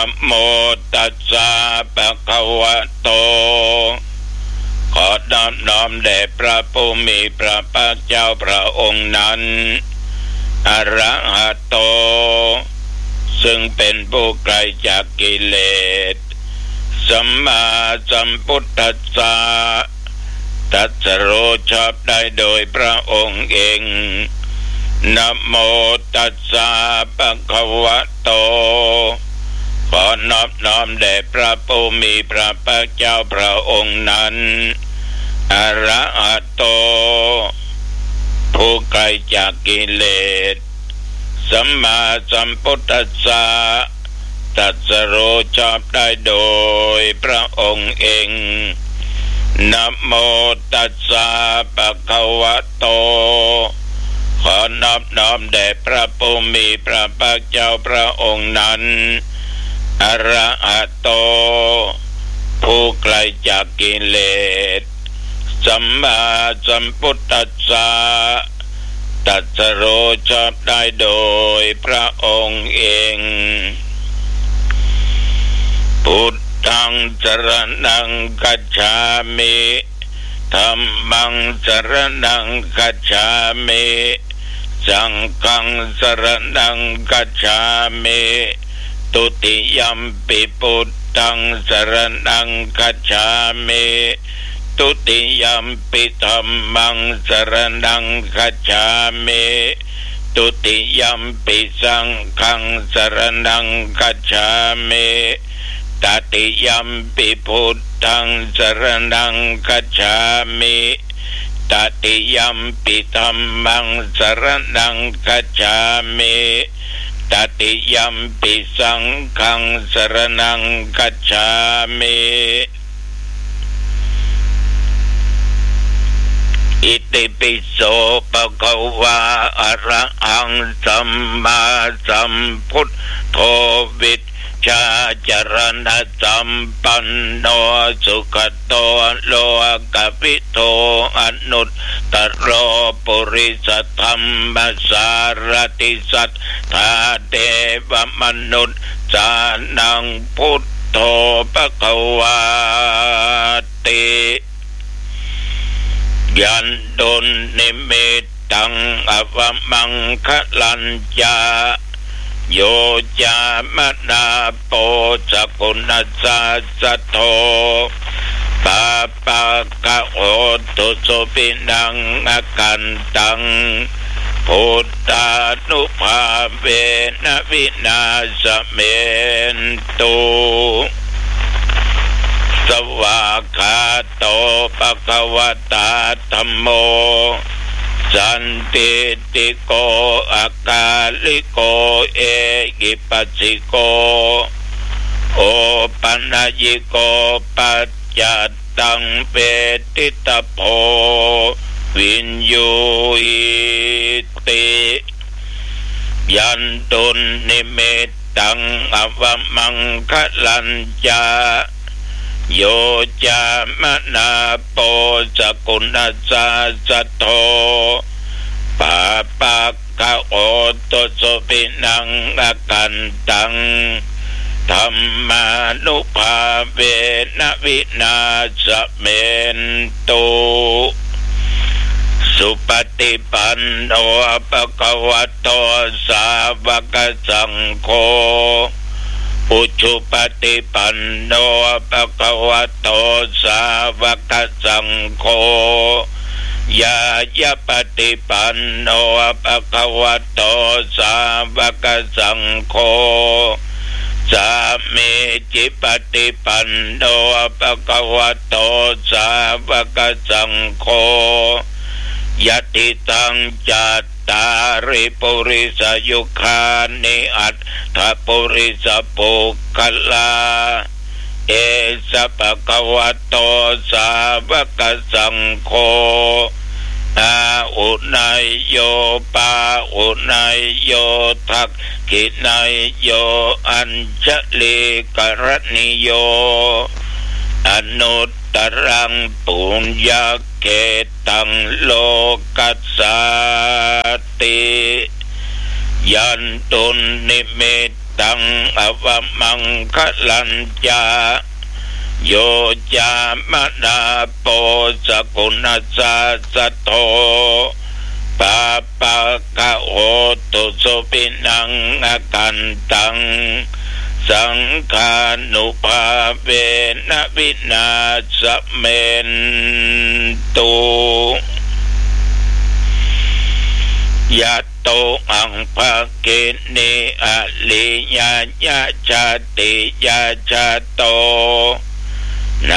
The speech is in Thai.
โมตัสสะภะคะวะโตขอน้อมแด่พระผู้มีพระภาคเจ้าพระองค์นั้นอะระหะโตซึ่งเป็นผู้ไกลจากกิเลสสัมมาสัมพุทธัสสะตรัสรู้ชอบได้โดยพระองค์เองนะโมตัสสะภะคะวะโตขอนอบน้อมแด่พระผู้มีพระภาคเจ้าพระองค์นั้นอะระหะโตผู้ไกลจากกิเลสสัมมาสัมพุทธัสสะตรัสรู้ชอบได้โดยพระองค์เองนะโมตัสสะภะคะวะโตขอนอบน้อมแด่พระผู้มีพระภาคเจ้าพระองค์นั้นอะระหะโตผู้ไกลจากกิเลสสัมมาสัมพุทธัสสะตรัสรู้ชอบได้โดยพระองค์เองพุทธังสรณังคัจฉามิธัมมังสรณังคัจฉามิสังฆังสรณังคัจฉามิตุติยัมปิพุทธังสรณังคัจฉามิตุติยัมปิธัมมังสรณังคัจฉามิตุติยัมปิสังฆังสรณังคัจฉามิตติยัมปิพุทธังสรณังคัจฉามิตติยัมปิธัมมังสรณังคัจฉามิตติยัมปิสังฆังสรณังคัจฉามิอิติปิโสภะคะวะอะระหังสัมมาสัมพุทโธวิชชาจรณะสัมปันโนสุขโตโลกวิโตอนุตตโรปุริสธรรมสารติสัทธาเทวมนุษย์สานังพุทโธภะคะวะติยันตุนิมิตตังอวมังคะลัญจาโยจามนาโปสกุณัสสะสัทโธปาปะกะโหตุสุปินังอกันตังพุทธานุภาเวนะวินาศเมนตุสวากขาโตภะคะวะตาธัมโมสันติติโกอากาลิโกเอกิปัสสิโกโอปัญญิโกปัจจัตตังเปติตโพวินยูหิติยันตุนิมิตตังอวมังคะลัญจาโยจามนาโปสกุณัสสะสัทโธปาปะกะโอตุสุปินังอกันตังธัมมานุภาเวนะวินาศเมนตุสุปฏิปันโนภะคะวะโตสาวกสังโฆอุชุปฏิปันโนภะคะวะโตสาวกสังโฆยายะปฏิปันโนภะคะวะโตสาวกสังโฆสามีจิปฏิปันโนภะคะวะโตสาวกสังโฆยติตังจัตตาริปุริสยุคานิอัตถปุริสปุคลาเอสะภะคะวะโตสาวกสังโฆอาอุนัยโยปาอุนัยโยทักขินัยโยอัญชลีกรณิโยอนุตตรังปุญญเกตังโลกัสสติยันตุนิมิตตังอวมังคลัญจาโยจามนาโปสกุณัสสะสะโตปาปะกะโหตุสุปินังอกันตังสังฆานุภาเวนะวินาศเมนตุยัตโตอังภะเกเนอลิยาญาชาติยาชาโต